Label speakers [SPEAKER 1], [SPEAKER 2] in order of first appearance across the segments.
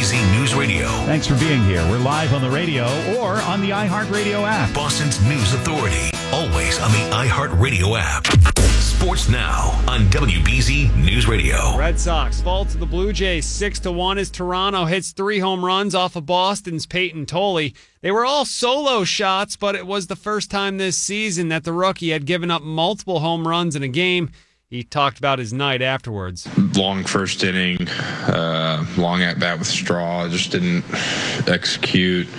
[SPEAKER 1] WBZ News Radio.
[SPEAKER 2] Thanks for being here. We're live on the radio or on the iHeartRadio app.
[SPEAKER 1] Boston's News Authority. Always on the iHeartRadio app. Sports now on WBZ News Radio.
[SPEAKER 3] Red Sox fall to the Blue Jays 6-1 as Toronto hits 3 home runs off of Boston's Peyton Tolley. They were all solo shots, but it was the first time this season that the rookie had given up multiple home runs in a game. He talked about his night afterwards.
[SPEAKER 4] Long first inning, long at bat with Straw, just didn't execute.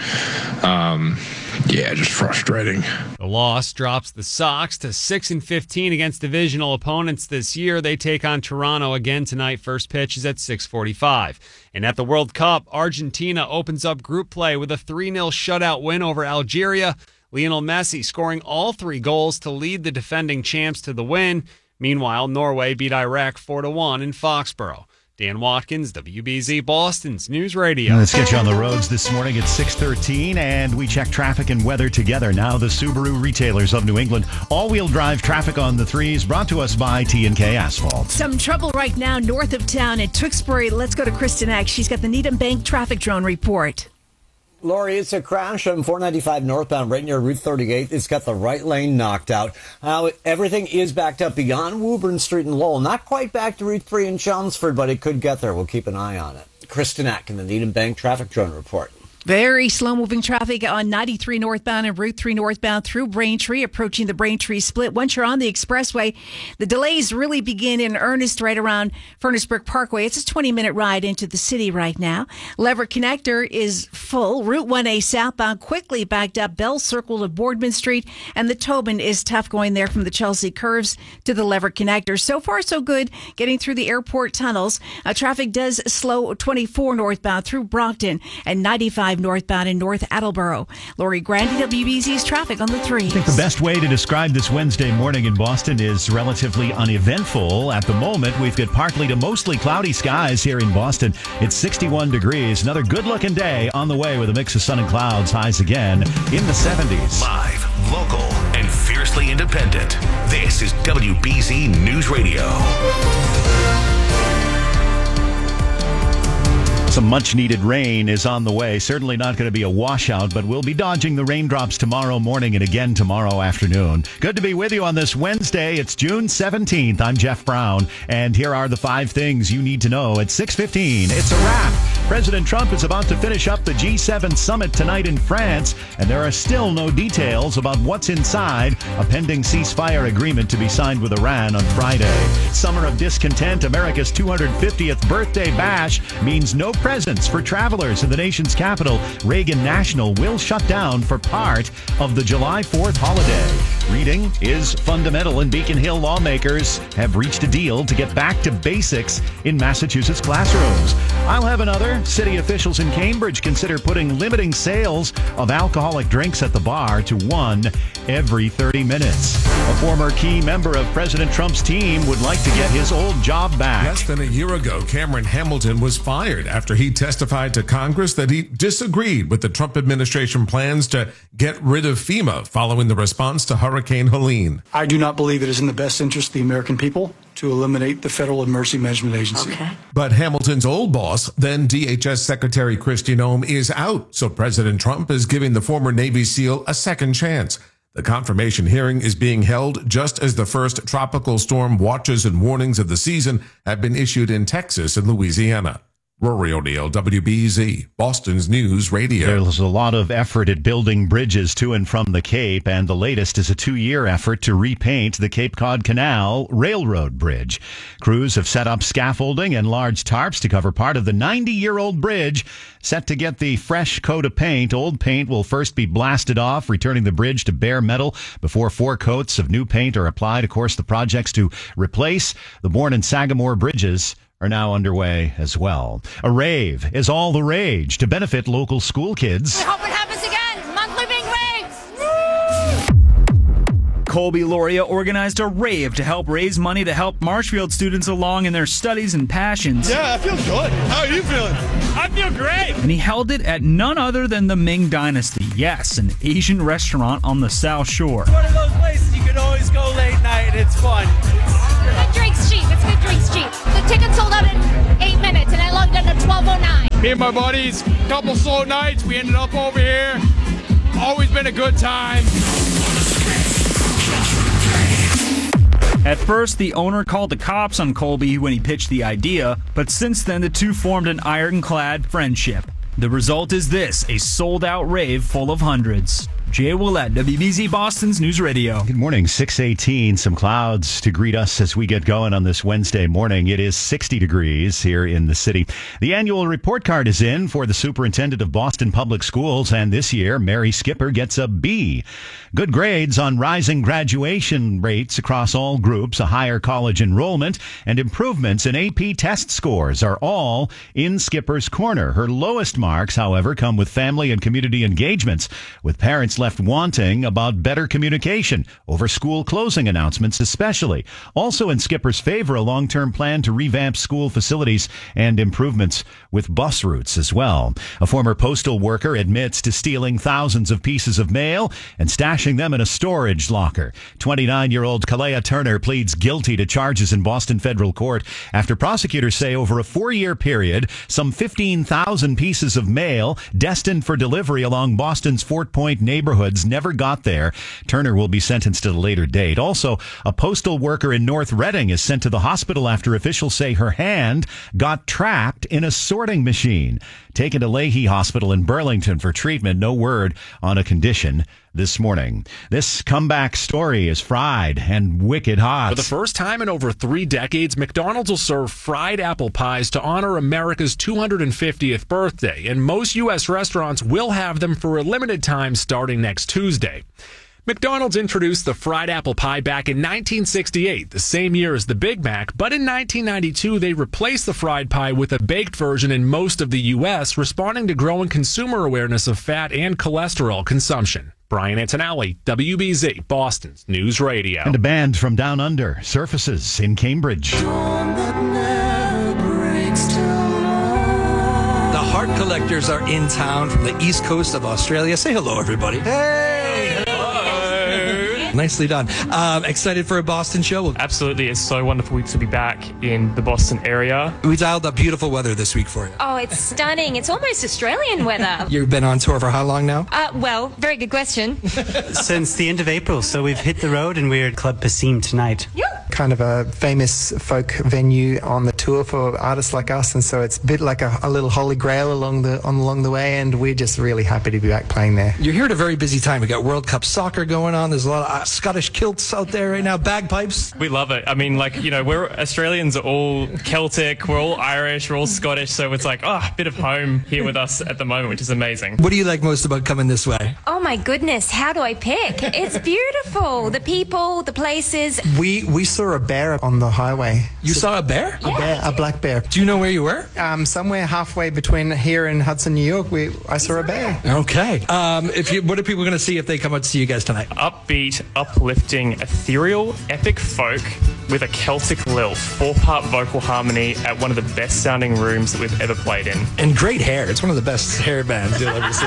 [SPEAKER 4] Just frustrating.
[SPEAKER 3] The loss drops the Sox to 6-15 against divisional opponents this year. They take on Toronto again tonight. First pitch is at 6:45. And at the World Cup, Argentina opens up group play with a 3-0 shutout win over Algeria. Lionel Messi scoring all 3 goals to lead the defending champs to the win. Meanwhile, Norway beat Iraq 4-1 in Foxborough. Dan Watkins, WBZ Boston's News Radio.
[SPEAKER 2] Let's get you on the roads this morning at 6:13, and we check traffic and weather together. Now, the Subaru retailers of New England. All-wheel drive traffic on the 3s brought to us by T&K Asphalt.
[SPEAKER 5] Some trouble right now north of town at Tewksbury. Let's go to Kristen Eck. She's got the Needham Bank traffic drone report.
[SPEAKER 6] Lori, it's a crash on 495 northbound right near Route 38. It's got the right lane knocked out. Everything is backed up beyond Woburn Street and Lowell. Not quite back to Route 3 in Chelmsford, but it could get there. We'll keep an eye on it. Kristen Eck in the Needham Bank traffic drone report.
[SPEAKER 5] Very slow-moving traffic on 93 northbound and Route 3 northbound through Braintree, approaching the Braintree split. Once you're on the expressway, the delays really begin in earnest right around Furnace Brook Parkway. It's a 20-minute ride into the city right now. Leverett Connector is full. Route 1A southbound quickly backed up. Bell Circle to Boardman Street, and the Tobin is tough going there from the Chelsea Curves to the Leverett Connector. So far, so good getting through the airport tunnels. Traffic does slow 24 northbound through Brockton and 95 northbound in North Attleboro. Lori Grandi, WBZ's traffic on the 3s.
[SPEAKER 2] I think the best way to describe this Wednesday morning in Boston is relatively uneventful. At the moment, we've got partly to mostly cloudy skies here in Boston. It's 61 degrees. Another good-looking day on the way with a mix of sun and clouds. Highs again in the 70s.
[SPEAKER 1] Live, local, and fiercely independent. This is WBZ News Radio.
[SPEAKER 2] Some much-needed rain is on the way. Certainly not going to be a washout, but we'll be dodging the raindrops tomorrow morning and again tomorrow afternoon. Good to be with you on this Wednesday. It's June 17th. I'm Jeff Brown, and here are the 5 things you need to know at 6:15. It's a wrap. President Trump is about to finish up the G7 summit tonight in France, and there are still no details about what's inside a pending ceasefire agreement to be signed with Iran on Friday. Summer of discontent, America's 250th birthday bash means no presents for travelers in the nation's capital. Reagan National will shut down for part of the July 4th holiday. Reading is fundamental, and Beacon Hill lawmakers have reached a deal to get back to basics in Massachusetts classrooms. I'll have another. City officials in Cambridge consider limiting sales of alcoholic drinks at the bar to 1 every 30 minutes. A former key member of President Trump's team would like to get his old job back.
[SPEAKER 7] Less than a year ago, Cameron Hamilton was fired after he testified to Congress that he disagreed with the Trump administration plans to get rid of FEMA following the response to Hurricane Helene.
[SPEAKER 8] I do not believe it is in the best interest of the American people to eliminate the Federal Emergency Management Agency.
[SPEAKER 5] Okay.
[SPEAKER 7] But Hamilton's old boss, then DHS Secretary Kristi Noem, is out, so President Trump is giving the former Navy SEAL a second chance. The confirmation hearing is being held just as the first tropical storm watches and warnings of the season have been issued in Texas and Louisiana. Rory O'Neill, WBZ, Boston's News Radio.
[SPEAKER 2] There's a lot of effort at building bridges to and from the Cape, and the latest is a 2-year effort to repaint the Cape Cod Canal Railroad Bridge. Crews have set up scaffolding and large tarps to cover part of the 90-year-old bridge, set to get the fresh coat of paint. Old paint will first be blasted off, returning the bridge to bare metal before 4 coats of new paint are applied. Of course, the projects to replace the Bourne and Sagamore bridges are now underway as well. A rave is all the rage to benefit local school kids.
[SPEAKER 9] I hope it happens again. Monthly big raves.
[SPEAKER 10] Colby Loria organized a rave to help raise money to help Marshfield students along in their studies and passions.
[SPEAKER 11] Yeah, I feel good. How are you feeling? I feel great.
[SPEAKER 10] And he held it at none other than the Ming Dynasty. Yes, an Asian restaurant on the South Shore.
[SPEAKER 11] It's one of those places you can always go late night and it's fun.
[SPEAKER 9] Good drinks cheap. It's good drinks cheap. The ticket sold out in 8 minutes and I logged in at 12:09.
[SPEAKER 11] Me and my buddies, couple slow nights, we ended up over here. Always been a good time.
[SPEAKER 10] At first, the owner called the cops on Colby when he pitched the idea, but since then the two formed an ironclad friendship. The result is this, a sold-out rave full of hundreds. Jay Willett, WBZ Boston's News Radio.
[SPEAKER 2] Good morning, 6:18. Some clouds to greet us as we get going on this Wednesday morning. It is 60 degrees here in the city. The annual report card is in for the superintendent of Boston Public Schools, and this year, Mary Skipper gets a B. Good grades on rising graduation rates across all groups, a higher college enrollment, and improvements in AP test scores are all in Skipper's corner. Her lowest marks, however, come with family and community engagements, with parents left wanting about better communication over school closing announcements especially. Also in Skipper's favor, a long-term plan to revamp school facilities and improvements with bus routes as well. A former postal worker admits to stealing thousands of pieces of mail and stashing them in a storage locker. 29-year-old Kalea Turner pleads guilty to charges in Boston federal court after prosecutors say over a 4-year period, some 15,000 pieces of mail destined for delivery along Boston's Fort Point neighborhoods never got there. Turner will be sentenced at a later date. Also, a postal worker in North Reading is sent to the hospital after officials say her hand got trapped in a sorting machine. Taken to Leahy Hospital in Burlington for treatment. No word on a condition this morning. This comeback story is fried and wicked hot.
[SPEAKER 12] For the first time in over 3 decades, McDonald's will serve fried apple pies to honor America's 250th birthday, and most U.S. restaurants will have them for a limited time starting next Tuesday. McDonald's introduced the fried apple pie back in 1968, the same year as the Big Mac, but in 1992 they replaced the fried pie with a baked version in most of the U.S., responding to growing consumer awareness of fat and cholesterol consumption. Brian Antonelli, WBZ, Boston's News Radio.
[SPEAKER 2] And a band from Down Under surfaces in Cambridge.
[SPEAKER 13] The Heart Collectors are in town from the east coast of Australia. Say hello, everybody. Hey! Nicely done. Excited for a Boston show?
[SPEAKER 14] Absolutely. It's so wonderful to be back in the Boston area.
[SPEAKER 13] We dialed up beautiful weather this week for you.
[SPEAKER 9] Oh, it's stunning. It's almost Australian weather.
[SPEAKER 13] You've been on tour for how long now?
[SPEAKER 9] Well, very good question.
[SPEAKER 15] Since the end of April, so we've hit the road and we're at Club Passim tonight.
[SPEAKER 9] Yep.
[SPEAKER 16] Kind of a famous folk venue on the tour for artists like us, and so it's a bit like a little holy grail along the way, and we're just really happy to be back playing there.
[SPEAKER 13] You're here at a very busy time. We got World Cup soccer going on. There's a lot of Scottish kilts out there right now, bagpipes.
[SPEAKER 14] We love it. I mean, we're Australians are all Celtic, we're all Irish, we're all Scottish, so it's like, a bit of home here with us at the moment, which is amazing.
[SPEAKER 13] What do you like most about coming this way?
[SPEAKER 9] Oh my goodness, how do I pick? It's beautiful. The people, the places.
[SPEAKER 16] We saw a bear on the highway.
[SPEAKER 13] You saw a bear?
[SPEAKER 16] A black bear.
[SPEAKER 13] Do you know where you were?
[SPEAKER 16] Somewhere halfway between here and Hudson, New York, I saw a bear.
[SPEAKER 13] Okay. What are people going to see if they come out to see you guys tonight?
[SPEAKER 14] Upbeat, uplifting, ethereal, epic folk with a Celtic lilt, 4-part vocal harmony at one of the best sounding rooms that we've ever played in.
[SPEAKER 13] And great hair. It's one of the best hair bands you'll ever see.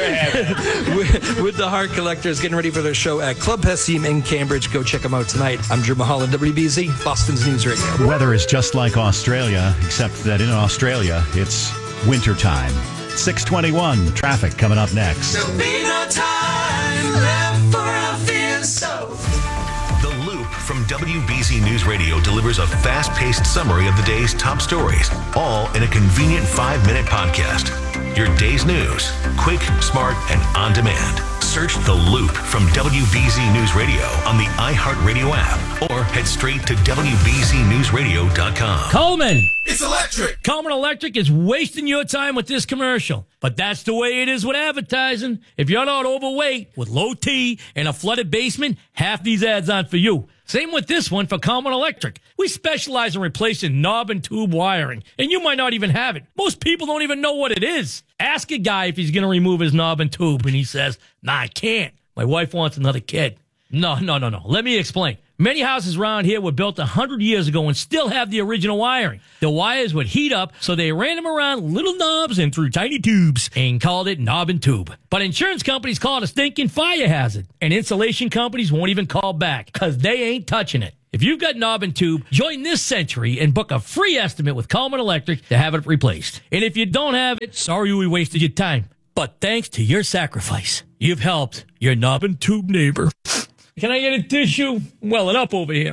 [SPEAKER 13] With the Heart Collectors getting ready for their show at Club Passim in Cambridge. Go check them out tonight. I'm Drew Mulholland, WBZ, Boston's News Radio.
[SPEAKER 2] Weather is just like Australia, except that in Australia, it's wintertime. 6:21, traffic coming up next.
[SPEAKER 13] There'll be no time left for a fear so.
[SPEAKER 1] The Loop from WBZ News Radio delivers a fast-paced summary of the day's top stories, all in a convenient 5-minute podcast. Your day's news, quick, smart, and on demand. Search The Loop from WBZ News Radio on the iHeartRadio app or head straight to WBZNewsRadio.com.
[SPEAKER 17] Coleman!
[SPEAKER 13] It's electric!
[SPEAKER 17] Coleman Electric is wasting your time with this commercial. But that's the way it is with advertising. If you're not overweight, with low T and a flooded basement, half these ads aren't for you. Same with this one for Coleman Electric. We specialize in replacing knob and tube wiring, and you might not even have it. Most people don't even know what it is. Ask a guy if he's going to remove his knob and tube, and he says, "Nah, I can't. My wife wants another kid." No. Let me explain. Many houses around here were built 100 years ago and still have the original wiring. The wires would heat up, so they ran them around little knobs and through tiny tubes and called it knob and tube. But insurance companies call it a stinking fire hazard, and insulation companies won't even call back because they ain't touching it. If you've got knob and tube, join this century and book a free estimate with Coleman Electric to have it replaced. And if you don't have it, sorry we wasted your time. But thanks to your sacrifice, you've helped your knob and tube neighbor. Can I get a tissue? Welling up over here.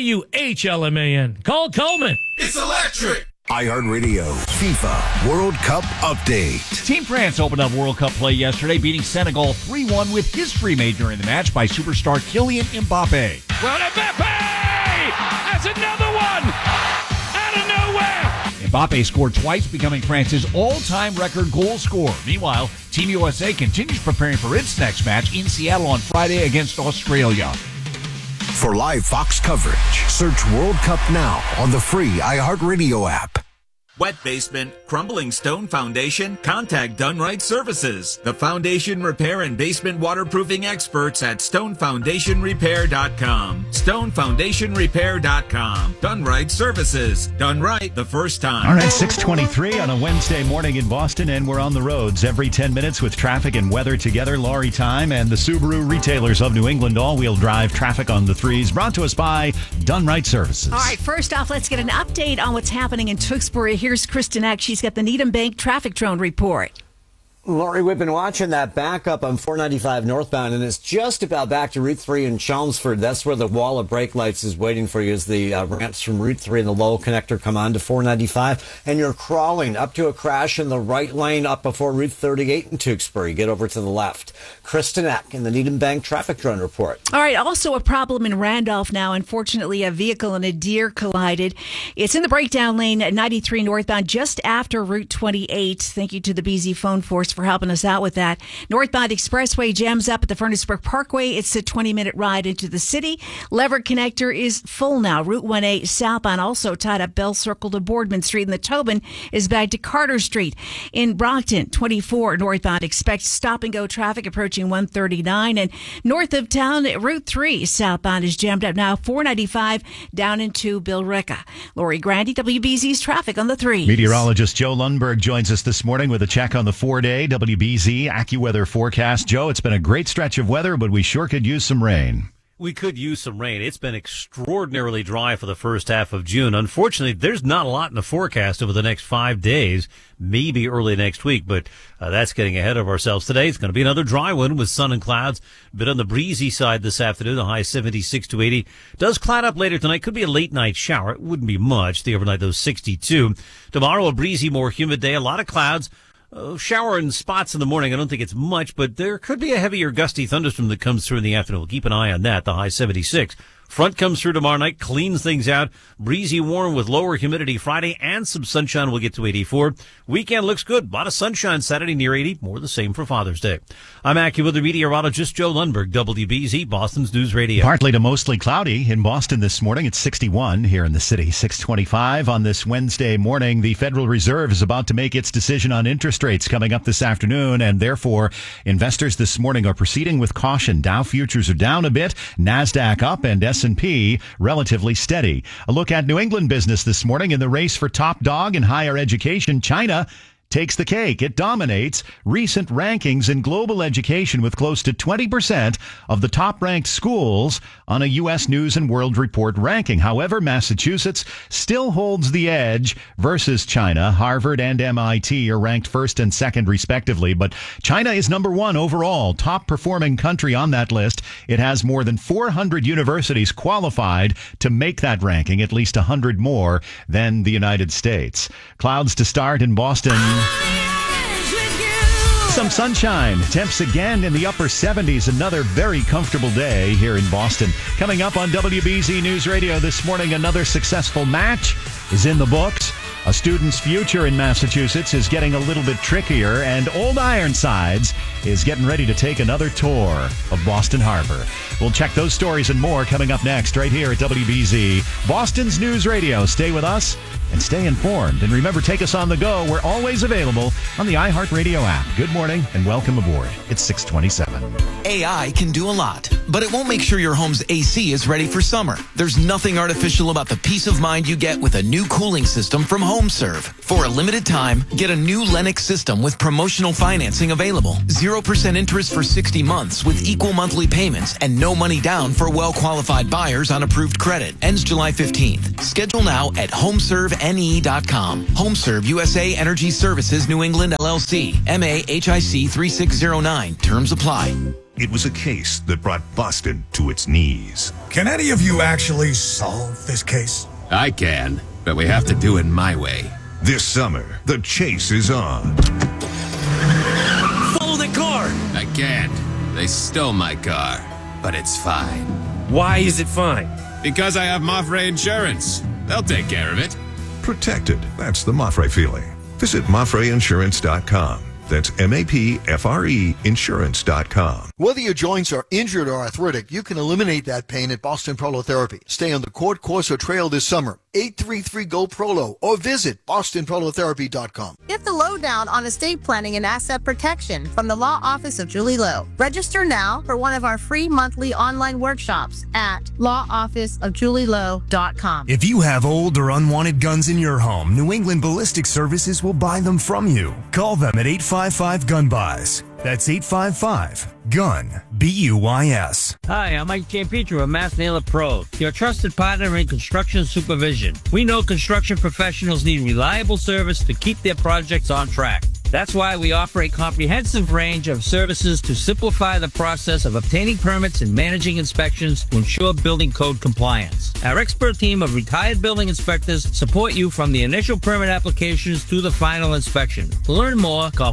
[SPEAKER 17] KUHLMAN. Call Coleman.
[SPEAKER 18] It's electric. iHeartRadio FIFA World Cup update.
[SPEAKER 19] Team France opened up World Cup play yesterday, beating Senegal 3-1 with history made during the match by superstar Kylian Mbappe.
[SPEAKER 11] Well, Mbappe has another one out of nowhere.
[SPEAKER 19] Mbappe scored twice, becoming France's all-time record goal scorer. Meanwhile, Team USA continues preparing for its next match in Seattle on Friday against Australia.
[SPEAKER 18] For live Fox coverage, search World Cup now on the free iHeartRadio app.
[SPEAKER 20] Wet basement, crumbling stone foundation? Contact Dunright Services, the foundation repair and basement waterproofing experts at stonefoundationrepair.com. Stonefoundationrepair.com. Dunright Services. Done right the first time.
[SPEAKER 2] All right, 6:23 on a Wednesday morning in Boston, and we're on the roads every 10 minutes with traffic and weather together. Laurie Time and the Subaru retailers of New England all-wheel drive traffic on the threes, brought to us by Dunright Services.
[SPEAKER 5] All right, first off, let's get an update on what's happening in Tewksbury. Here's Kristen Eck. She's got the Needham Bank traffic drone report.
[SPEAKER 6] Laurie, we've been watching that backup on 495 northbound, and it's just about back to Route 3 in Chelmsford. That's where the wall of brake lights is waiting for you as the ramps from Route 3 and the Lowell connector come on to 495. And you're crawling up to a crash in the right lane up before Route 38 in Tewksbury. Get over to the left. Kristen Eck in the Needham Bank traffic drone report.
[SPEAKER 5] All right, also a problem in Randolph now. Unfortunately, a vehicle and a deer collided. It's in the breakdown lane at 93 northbound just after Route 28. Thank you to the BZ phone force for helping us out with that. Northbound Expressway jams up at the Furnace Brook Parkway. It's a 20-minute ride into the city. Leverett Connector is full now. Route 1A southbound also tied up Bell Circle to Boardman Street, and the Tobin is back to Carter Street. In Brockton, 24 northbound, expect stop-and-go traffic approaching 139. And north of town, Route 3 southbound is jammed up now. 495 down into Billerica. Lori Grandy, WBZ's traffic on the 3s.
[SPEAKER 2] Meteorologist Joe Lundberg joins us this morning with a check on the 4-day WBZ AccuWeather forecast. Joe, it's been a great stretch of weather, but we sure could use some rain.
[SPEAKER 21] We could use some rain. It's been extraordinarily dry for the first half of June. Unfortunately, there's not a lot in the forecast over the next 5 days, maybe early next week, but that's getting ahead of ourselves. Today, it's going to be another dry one with sun and clouds, a bit on the breezy side this afternoon, the high 76 to 80. Does cloud up later tonight. Could be a late night shower. It wouldn't be much. The overnight, though, 62. Tomorrow, a breezy, more humid day, a lot of clouds. Shower in spots in the morning. I don't think it's much, but there could be a heavier gusty thunderstorm that comes through in the afternoon. We'll keep an eye on that. The high 76. Front comes through tomorrow night, cleans things out. Breezy, warm with lower humidity Friday and some sunshine. We'll get to 84. Weekend looks good. A lot of sunshine Saturday near 80. More the same for Father's Day. I'm AccuWeather meteorologist Joe Lundberg, WBZ, Boston's News Radio.
[SPEAKER 2] Partly to mostly cloudy in Boston this morning. It's 61 here in the city. 6:25 on this Wednesday morning. The Federal Reserve is about to make its decision on interest rates coming up this afternoon, and therefore investors this morning are proceeding with caution. Dow futures are down a bit, NASDAQ up, and S&P relatively steady. A look at New England business this morning in the race for top dog in higher education. China takes the cake. It dominates recent rankings in global education with close to 20% of the top-ranked schools on a U.S. News and World Report ranking. However, Massachusetts still holds the edge versus China. Harvard and MIT are ranked first and second, respectively. But China is number one overall, top-performing country on that list. It has more than 400 universities qualified to make that ranking, at least 100 more than the United States. Clouds to start in Boston. Some sunshine. Temps again in the upper 70s. Another very comfortable day here in Boston. Coming up on WBZ News Radio this morning, another successful match is in the books. A student's future in Massachusetts is getting a little bit trickier, and Old Ironsides is getting ready to take another tour of Boston Harbor. We'll check those stories and more coming up next right here at WBZ, Boston's News Radio. Stay with us. and stay informed. And remember, take us on the go. We're always available on the iHeartRadio app. Good morning and welcome aboard. It's 627.
[SPEAKER 4] AI can do a lot, but it won't make sure your home's AC is ready for summer. There's nothing artificial about the peace of mind you get with a new cooling system from HomeServe. For a limited time, get a new Lennox system with promotional financing available. 0% interest for 60 months with equal monthly payments and no money down for well-qualified buyers on approved credit. Ends July 15th. Schedule now at homeservene.com. HomeServe USA Energy Services New England LLC. MAHIC 3609. Terms apply.
[SPEAKER 1] It was a case that brought Boston to its knees.
[SPEAKER 22] Can any of you actually solve this case?
[SPEAKER 23] I can, but we have to do it my way.
[SPEAKER 1] This summer, the chase is on.
[SPEAKER 22] Follow the car!
[SPEAKER 23] I can't. They stole my car, but it's fine.
[SPEAKER 22] Why is it fine?
[SPEAKER 23] Because I have Mafre Insurance. They'll take care of it.
[SPEAKER 1] Protected. That's the Mafre feeling. Visit MafreInsurance.com. That's MAPFRE insurance.com.
[SPEAKER 24] Whether your joints are injured or arthritic, you can eliminate that pain at Boston Prolotherapy. Stay on the Court Course or Trail this summer. 833-GO-PROLO or visit bostonprolotherapy.com.
[SPEAKER 25] Get the lowdown on estate planning and asset protection from the Law Office of Julie Lowe. Register now for one of our free monthly online workshops at lawofficeofjulielowe.com.
[SPEAKER 26] If you have old or unwanted guns in your home, New England Ballistic Services will buy them from you. Call them at 855-GUN-BUYS. That's 855-GUN-BUYS.
[SPEAKER 27] Hi, I'm Mike Giampietro of Mass Nailor Pro, your trusted partner in construction supervision. We know construction professionals need reliable service to keep their projects on track. That's why we offer a comprehensive range of services to simplify the process of obtaining permits and managing inspections to ensure building code compliance. Our expert team of retired building inspectors support you from the initial permit applications to the final inspection. To learn more, call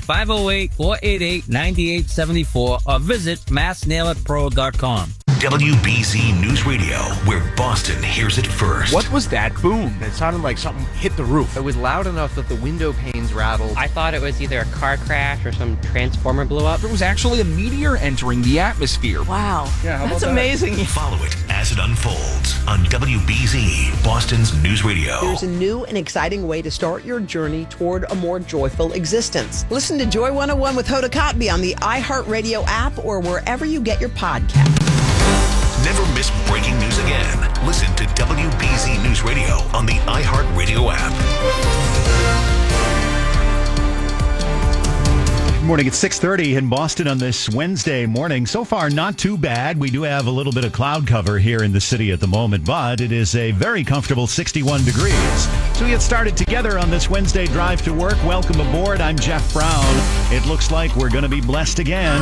[SPEAKER 27] 508-488-9874 or visit massnailitpro.com.
[SPEAKER 1] WBZ News Radio, where Boston hears it first.
[SPEAKER 28] What was that boom? It sounded like something hit the roof. It was loud enough that the window panes rattled.
[SPEAKER 29] I thought it was either a car crash or some transformer blew up.
[SPEAKER 28] It was actually a meteor entering the atmosphere.
[SPEAKER 29] Wow.
[SPEAKER 28] Yeah,
[SPEAKER 29] that's amazing.
[SPEAKER 1] Follow it as it unfolds on WBZ, Boston's News Radio.
[SPEAKER 30] There's a new and exciting way to start your journey toward a more joyful existence. Listen to Joy 101 with Hoda Kotb on the iHeartRadio app or wherever you get your podcast.
[SPEAKER 1] Never miss breaking news again. Listen to WBZ News Radio on the iHeartRadio app.
[SPEAKER 2] Good morning. It's 6:30 in Boston on this Wednesday morning. So far, not too bad. We do have a little bit of cloud cover here in the city at the moment, but it is a very comfortable 61 degrees. So we get started together on this Wednesday drive to work. Welcome aboard. I'm Jeff Brown. It looks like we're going to be blessed again.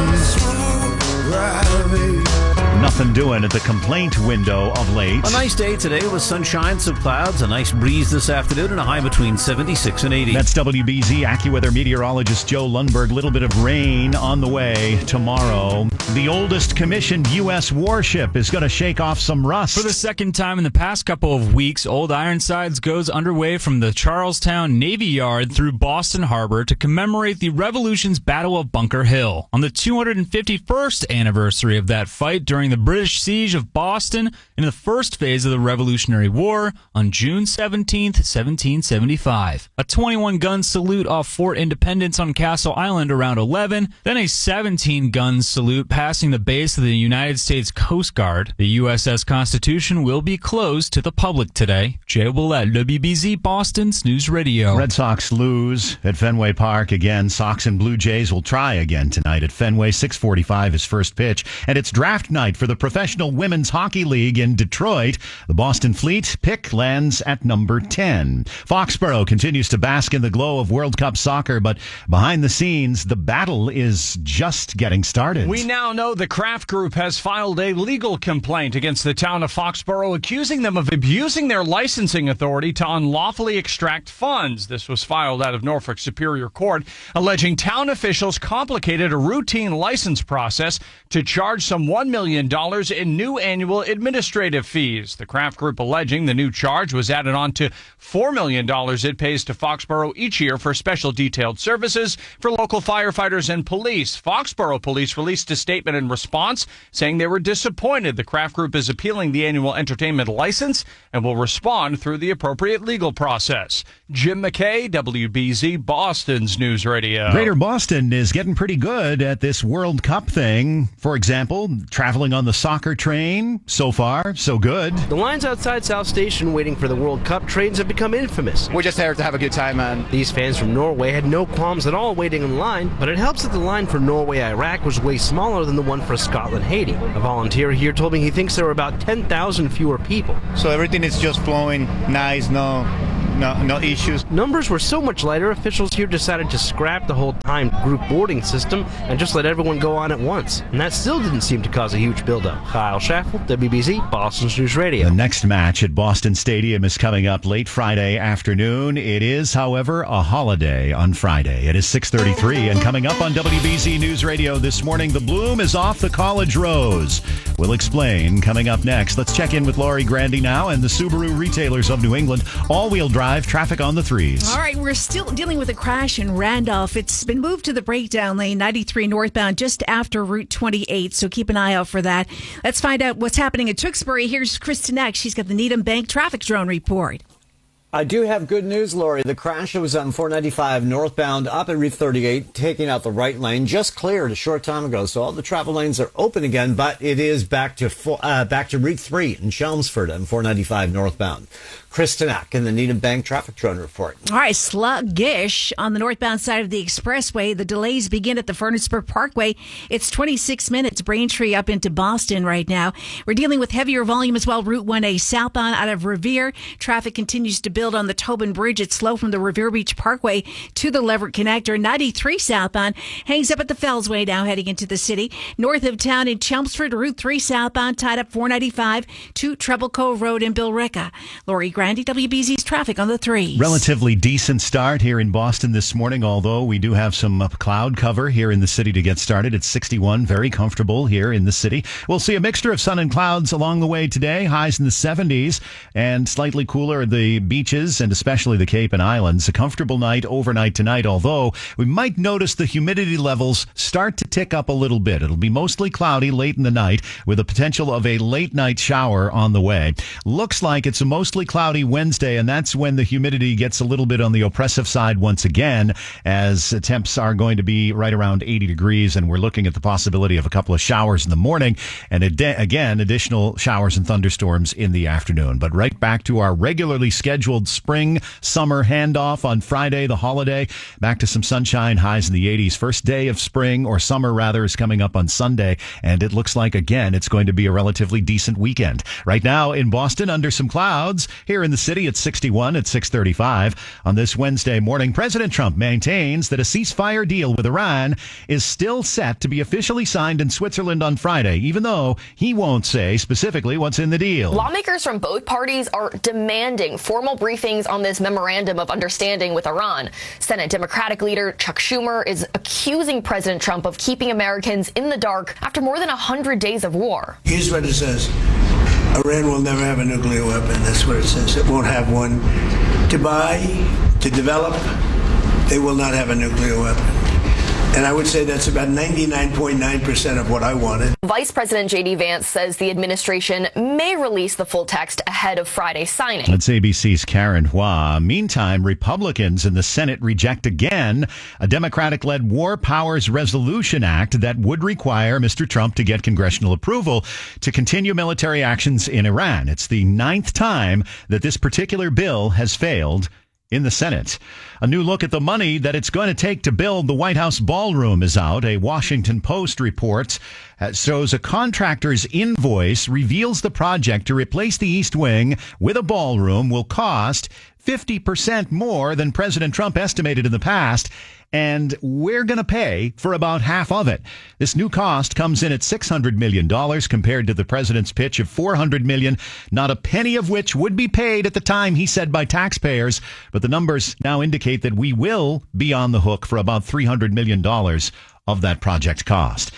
[SPEAKER 2] Nothing doing at the complaint window of late.
[SPEAKER 21] A nice day today with sunshine, some clouds, a nice breeze this afternoon, and a high between 76 and 80.
[SPEAKER 2] That's WBZ AccuWeather meteorologist Joe Lundberg. Little bit of rain on the way tomorrow. The oldest commissioned U.S. warship is going to shake off some rust.
[SPEAKER 10] For the second time in the past couple of weeks, Old Ironsides goes underway from the Charlestown Navy Yard through Boston Harbor to commemorate the Revolution's Battle of Bunker Hill. On the 251st anniversary of that fight during the British siege of Boston in the first phase of the Revolutionary War on June 17th, 1775. A 21-gun salute off Fort Independence on Castle Island around 11, then a 17-gun salute passing the base of the United States Coast Guard. The USS Constitution will be closed to the public today. Jay Willett, WBZ Boston's News Radio.
[SPEAKER 2] Red Sox lose at Fenway Park again. Sox and Blue Jays will try again tonight at Fenway. 6:45 is first pitch, and it's draft night for the Professional Women's Hockey League in Detroit. The Boston Fleet pick lands at number 10. Foxborough continues to bask in the glow of World Cup soccer, but behind the scenes, the battle is just getting started.
[SPEAKER 19] We now know the Kraft Group has filed a legal complaint against the town of Foxborough, accusing them of abusing their licensing authority to unlawfully extract funds. This was filed out of Norfolk Superior Court, alleging town officials complicated a routine license process to charge some $1 million million in new annual administrative fees. The Kraft Group alleging the new charge was added on to $4 million it pays to Foxborough each year for special detailed services for local firefighters and police. Foxborough Police released a statement in response saying they were disappointed. The Kraft Group is appealing the annual entertainment license and will respond through the appropriate legal process. Jim McKay, WBZ, Boston's News Radio.
[SPEAKER 2] Greater Boston is getting pretty good at this World Cup thing. For example, traveling on the soccer train. So far, so good.
[SPEAKER 28] The lines outside South Station waiting for the World Cup trains have become infamous.
[SPEAKER 3] We're just there to have a good time, man.
[SPEAKER 28] These fans from Norway had no qualms at all waiting in line, but it helps that the line for Norway-Iraq was way smaller than the one for Scotland-Haiti. A volunteer here told me he thinks there were about 10,000 fewer people.
[SPEAKER 3] So everything is just flowing nice, no issues.
[SPEAKER 28] Numbers were so much lighter, officials here decided to scrap the whole timed group boarding system and just let everyone go on at once. And that still didn't seem to cause a huge buildup. Kyle Schaffel, WBZ, Boston's News Radio.
[SPEAKER 2] The next match at Boston Stadium is coming up late Friday afternoon. It is, however, a holiday on Friday. It is 6:33, and coming up on WBZ News Radio this morning, the bloom is off the college rose. We'll explain coming up next. Let's check in with Laurie Grandy now and the Subaru retailers of New England. All-wheel drive traffic on the threes.
[SPEAKER 5] All right, we're still dealing with a crash in Randolph. It's been moved to the breakdown lane, 93 northbound, just after Route 28, so keep an eye out for that. Let's find out what's happening in Tewksbury. Here's Kristen Eck. She's got the Needham Bank traffic drone report.
[SPEAKER 6] I do have good news, Lori. The crash was on 495 northbound up at Route 38, taking out the right lane, just cleared a short time ago. So all the travel lanes are open again, but it is back to Route 3 in Chelmsford on 495 northbound. Kristen Eck in the Needham Bank traffic drone report.
[SPEAKER 5] All right, sluggish on the northbound side of the expressway. The delays begin at the Furnaceburg Parkway. It's 26 minutes, Braintree up into Boston right now. We're dealing with heavier volume as well. Route 1A southbound out of Revere. Traffic continues to build on the Tobin Bridge. It's slow from the Revere Beach Parkway to the Leverett Connector. 93 southbound hangs up at the Fellsway now heading into the city. North of town in Chelmsford, Route 3 southbound tied up 495 to Treble Cove Road in Billerica. Lori Grandy, WBZ's traffic on the threes.
[SPEAKER 2] Relatively decent start here in Boston this morning, although we do have some cloud cover here in the city to get started. It's 61, very comfortable here in the city. We'll see a mixture of sun and clouds along the way today, highs in the 70s, and slightly cooler at the beaches and especially the Cape and Islands. A comfortable night overnight tonight, although we might notice the humidity levels start to tick up a little bit. It'll be mostly cloudy late in the night with a potential of a late night shower on the way. Looks like it's a mostly cloudy Wednesday, and that's when the humidity gets a little bit on the oppressive side once again, as temps are going to be right around 80 degrees, and we're looking at the possibility of a couple of showers in the morning, and again, additional showers and thunderstorms in the afternoon. But right back to our regularly scheduled spring-summer handoff on Friday, the holiday. Back to some sunshine, highs in the 80s. First day of spring, or summer rather, is coming up on Sunday, and it looks like, again, it's going to be a relatively decent weekend. Right now in Boston, under some clouds. Here in the city, it's 61 at 6:35. On this Wednesday morning, President Trump maintains that a ceasefire deal with Iran is still set to be officially signed in Switzerland on Friday, even though he won't say specifically what's in the deal.
[SPEAKER 7] Lawmakers from both parties are demanding formal briefings on this memorandum of understanding with Iran. Senate Democratic leader Chuck Schumer is accusing President Trump of keeping Americans in the dark after more than 100 days of war.
[SPEAKER 8] Here's what it says. Iran will never have a nuclear weapon. That's what it says. It won't have one to buy, to develop. They will not have a nuclear weapon. And I would say that's about 99.9% of what I wanted.
[SPEAKER 7] Vice President J.D. Vance says the administration may release the full text ahead of Friday's signing.
[SPEAKER 2] That's ABC's Karen Hua. Meantime, Republicans in the Senate reject again a Democratic-led War Powers Resolution Act that would require Mr. Trump to get congressional approval to continue military actions in Iran. It's the 9th time that this particular bill has failed in the Senate. A new look at the money that it's going to take to build the White House ballroom is out. A Washington Post report shows a contractor's invoice reveals the project to replace the East Wing with a ballroom will cost 50% more than President Trump estimated in the past, and we're going to pay for about half of it. This new cost comes in at $600 million compared to the president's pitch of $400 million, not a penny of which would be paid at the time, he said, by taxpayers. But the numbers now indicate that we will be on the hook for about $300 million of that project cost.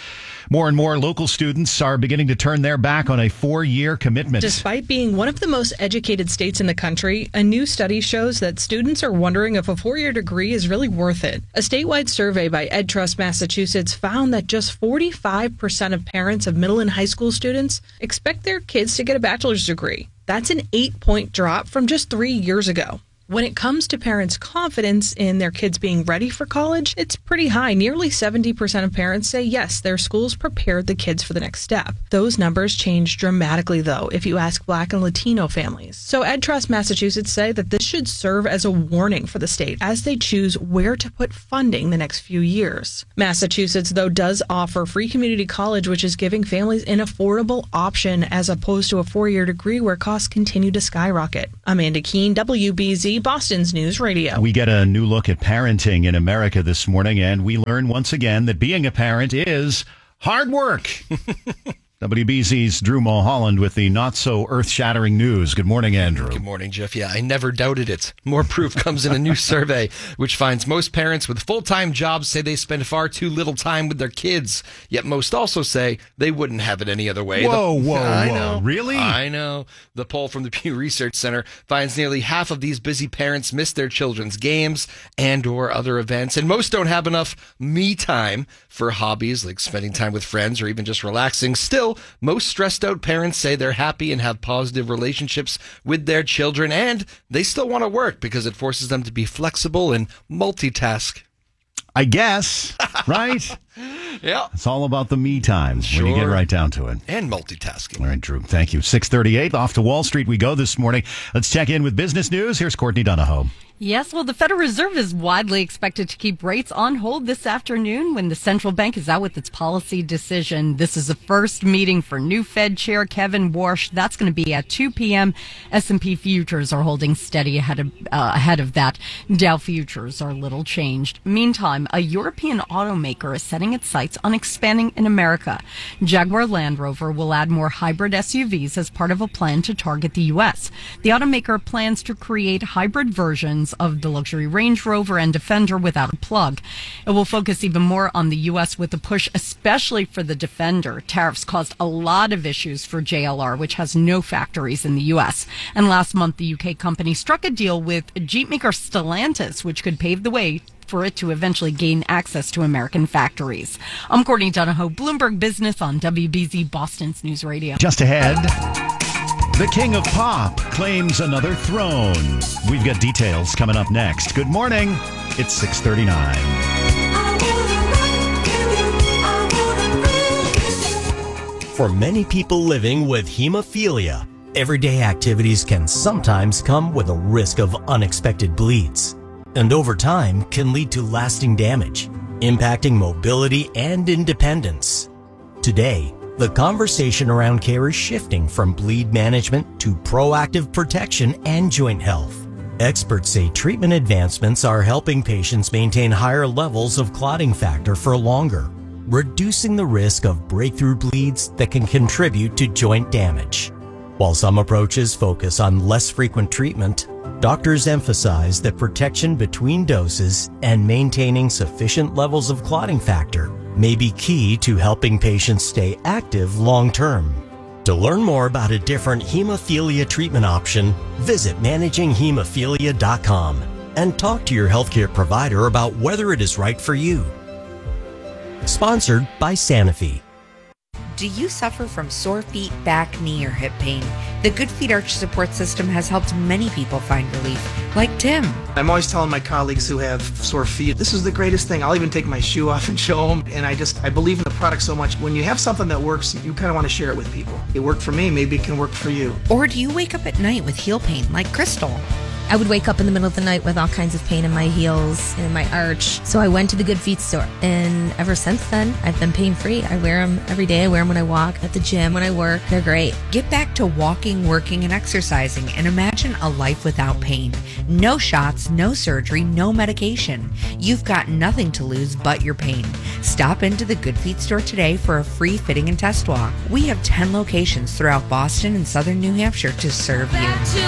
[SPEAKER 2] More and more local students are beginning to turn their back on a 4-year commitment.
[SPEAKER 9] Despite being one of the most educated states in the country, a new study shows that students are wondering if a 4-year degree is really worth it. A statewide survey by EdTrust Massachusetts found that just 45% of parents of middle and high school students expect their kids to get a bachelor's degree. That's an 8-point drop from just 3 years ago. When it comes to parents' confidence in their kids being ready for college, it's pretty high. Nearly 70% of parents say yes, their schools prepared the kids for the next step. Those numbers change dramatically, though, if you ask Black and Latino families. So EdTrust Massachusetts say that this should serve as a warning for the state as they choose where to put funding the next few years. Massachusetts, though, does offer free community college, which is giving families an affordable option as opposed to a 4-year degree where costs continue to skyrocket. Amanda Keene, WBZ, Boston's News Radio.
[SPEAKER 2] We get a new look at parenting in America this morning, and we learn once again that being a parent is hard work. WBZ's Drew Mulholland with the not-so-earth-shattering news. Good morning, Andrew.
[SPEAKER 11] Good morning, Jeff. Yeah, I never doubted it. More proof comes in a new survey, which finds most parents with full-time jobs say they spend far too little time with their kids, yet most also say they wouldn't have it any other way.
[SPEAKER 2] Whoa. Really?
[SPEAKER 11] I know. The poll from the Pew Research Center finds nearly half of these busy parents miss their children's games and or other events, and most don't have enough me time for hobbies like spending time with friends or even just relaxing. Still, most stressed out parents say they're happy and have positive relationships with their children, and they still want to work because it forces them to be flexible and multitask.
[SPEAKER 2] I guess, right?
[SPEAKER 11] Yeah.
[SPEAKER 2] It's all about the me time when you get right down to it.
[SPEAKER 11] And multitasking.
[SPEAKER 2] All right, Drew. Thank you. 6:38. Off to Wall Street we go this morning. Let's check in with business news. Here's Courtney Donahoe.
[SPEAKER 12] Yes, well, the Federal Reserve is widely expected to keep rates on hold this afternoon when the central bank is out with its policy decision. This is the first meeting for new Fed Chair Kevin Warsh. That's going to be at 2 p.m. S&P futures are holding steady ahead of that. Dow futures are little changed. Meantime, a European automaker is setting its sights on expanding in America. Jaguar Land Rover will add more hybrid SUVs as part of a plan to target the U.S. The automaker plans to create hybrid versions of the luxury Range Rover and Defender without a plug. It will focus even more on the U.S. with a push especially for the Defender. Tariffs caused a lot of issues for JLR, which has no factories in the U.S. And last month, the UK company struck a deal with Jeep maker Stellantis, which could pave the way for it to eventually gain access to American factories. I'm Courtney Donahoe, Bloomberg Business on WBZ Boston's News Radio.
[SPEAKER 2] Just ahead, the King of Pop claims another throne. We've got details coming up next. Good morning. It's 6:39.
[SPEAKER 13] For many people living with hemophilia, everyday activities can sometimes come with a risk of unexpected bleeds, and over time can lead to lasting damage, impacting mobility and independence. Today, the conversation around care is shifting from bleed management to proactive protection and joint health. Experts say treatment advancements are helping patients maintain higher levels of clotting factor for longer, reducing the risk of breakthrough bleeds that can contribute to joint damage. While some approaches focus on less frequent treatment, doctors emphasize that protection between doses and maintaining sufficient levels of clotting factor may be key to helping patients stay active long-term. To learn more about a different hemophilia treatment option, visit managinghemophilia.com and talk to your healthcare provider about whether it is right for you. Sponsored by Sanofi.
[SPEAKER 14] Do you suffer from sore feet, back, knee, or hip pain? The Good Feet Arch Support System has helped many people find relief, like Tim.
[SPEAKER 15] I'm always telling my colleagues who have sore feet, this is the greatest thing. I'll even take my shoe off and show them. And I believe in the product so much. When you have something that works, you kind of want to share it with people. It worked for me, maybe it can work for you.
[SPEAKER 14] Or do you wake up at night with heel pain, like Crystal?
[SPEAKER 16] I would wake up in the middle of the night with all kinds of pain in my heels and in my arch. So I went to the Good Feet store. And ever since then, I've been pain-free. I wear them every day. I wear them when I walk, at the gym, when I work. They're great.
[SPEAKER 14] Get back to walking, working, and exercising and imagine a life without pain. No shots, no surgery, no medication. You've got nothing to lose but your pain. Stop into the Good Feet store today for a free fitting and test walk. We have 10 locations throughout Boston and southern New Hampshire to serve you.